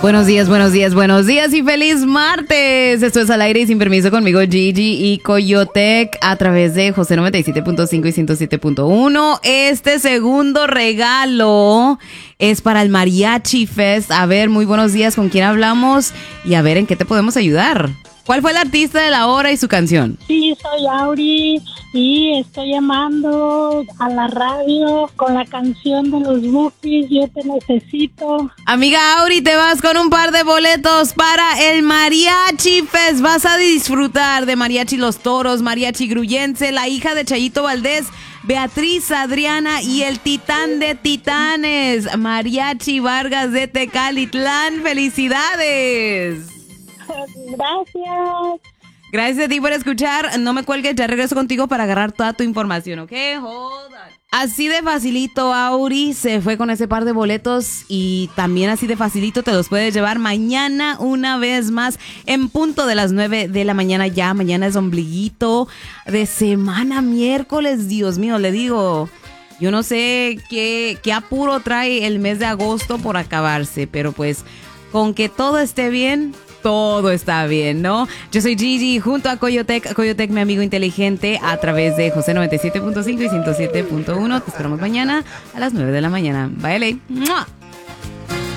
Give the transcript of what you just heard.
Buenos días, buenos días, buenos días y feliz martes. Esto es Al Aire y Sin Permiso conmigo, Gigi y Coyotec a través de José 97.5 y 107.1. Este segundo regalo es para el Mariachi Fest. A ver, muy buenos días, ¿con quién hablamos? Y a ver, ¿en qué te podemos ayudar? ¿Cuál fue el artista de la hora y su canción? Sí, soy Auri y estoy llamando a la radio con la canción de los Bookies, Yo Te Necesito. Amiga Auri, te vas con un par de boletos para el Mariachi Fest. Vas a disfrutar de Mariachi Los Toros, Mariachi Gruyense, la hija de Chayito Valdés, Beatriz Adriana y el titán de titanes, Mariachi Vargas de Tecalitlán. ¡Felicidades! Gracias. Gracias a ti por escuchar. No me cuelgues, ya regreso contigo para agarrar toda tu información, ¿ok? Hold on. Así de facilito, Auri se fue con ese par de boletos y también así de facilito te los puedes llevar mañana una vez más en punto de las 9 de la mañana ya. Mañana es ombliguito de semana, miércoles, Dios mío, le digo. Yo no sé qué apuro trae el mes de agosto por acabarse, pero pues con que todo esté bien, todo está bien, ¿no? Yo soy Gigi junto a Coyotec, mi amigo inteligente, a través de José 97.5 y 107.1. Te esperamos mañana a las 9 de la mañana. Bye, LA. ¡Mua!